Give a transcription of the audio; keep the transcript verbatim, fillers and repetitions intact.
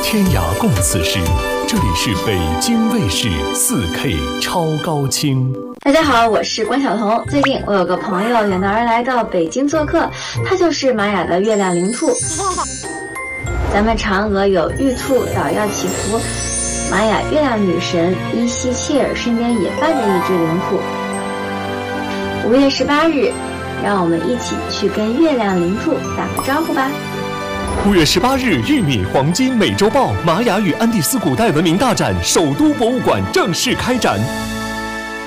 天涯共此时。这里是北京卫视 四K 超高清。 大家好，我是关晓彤。最近我有个朋友远道而来到北京做客，他就是玛雅的月亮灵兔。咱们嫦娥有玉兔捣药祈福，玛雅月亮女神伊西切尔身边也伴着一只灵兔。五月十八日，让我们一起去跟月亮灵兔打个招呼吧。 五月十八日，玉米黄金美洲豹玛雅与安第斯古代文明大展首都博物馆正式开展。